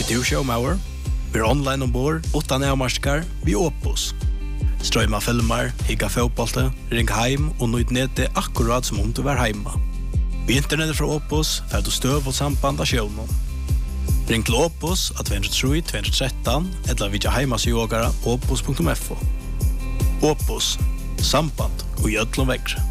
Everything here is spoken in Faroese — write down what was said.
du showmauer? Vi är online ombord, utan avmarskar, vi Opus. Strøyma filmer, higga fotbollte, ring heim og nøyd nede akkurat som om du var heima. Vi internettet fra Opus får du støv og samband av sjøvnen. Ring til Opus av 203-213 eller vidja heimasjågara opus.fo. Opus, samband og gjødlom vekkre.